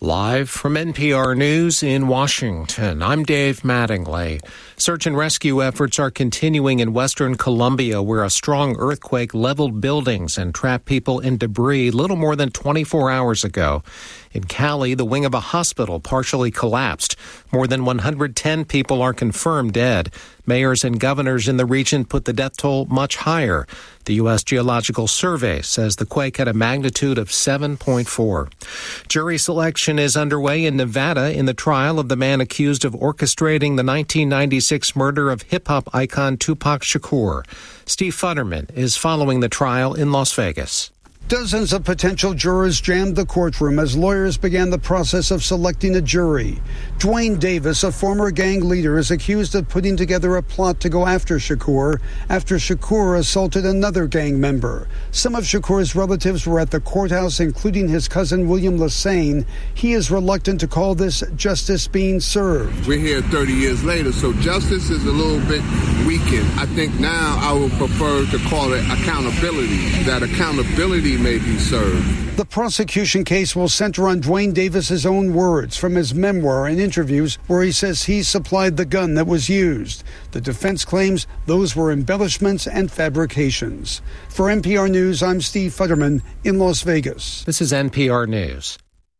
Live from NPR News in Washington, I'm Dave Mattingly. Search and rescue efforts are continuing in western Colombia, where a strong earthquake leveled buildings and trapped people in debris little more than 24 hours ago. In Cali, the wing of a hospital partially collapsed. More than 110 people are confirmed dead. Mayors and governors in the region put the death toll much higher. The U.S. Geological Survey says the quake had a magnitude of 7.4. Jury selection is underway in Nevada in the trial of the man accused of orchestrating the 1996 murder of hip-hop icon Tupac Shakur. Steve Futterman is following the trial in Las Vegas. Dozens of potential jurors jammed the courtroom as lawyers began the process of selecting a jury. Dwayne Davis, a former gang leader, is accused of putting together a plot to go after Shakur after Shakur assaulted another gang member. Some of Shakur's relatives were at the courthouse, including his cousin William Lassane. He is reluctant to call this justice being served. We're here 30 years later, so justice is a little bit weakened. I think now I would prefer to call it accountability. That accountability may be served. The prosecution case will center on Dwayne Davis's own words from his memoir and interviews where he says he supplied the gun that was used. The defense claims those were embellishments and fabrications. For NPR News, I'm Steve Futterman in Las Vegas. This is NPR News.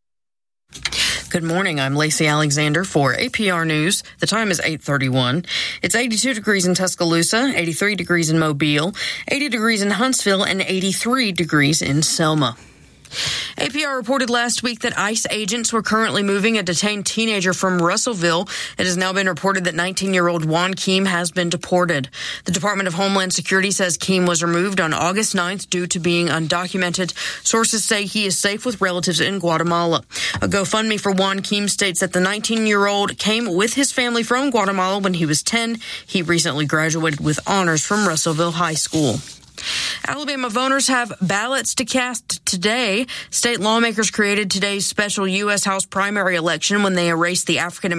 Good morning. I'm Lacey Alexander for APR News. The time is 8:31. It's 82 degrees in Tuscaloosa, 83 degrees in Mobile, 80 degrees in Huntsville, and 83 degrees in Selma. APR reported last week that ICE agents were currently moving a detained teenager from Russellville. It has now been reported that 19-year-old Juan Keem has been deported. The Department of Homeland Security says Keem was removed on August 9th due to being undocumented. Sources say he is safe with relatives in Guatemala. A GoFundMe for Juan Keem states that the 19-year-old came with his family from Guatemala when he was 10. He recently graduated with honors from Russellville High School. Alabama voters have ballots to cast today. State lawmakers created today's special U.S. House primary election when they erased the African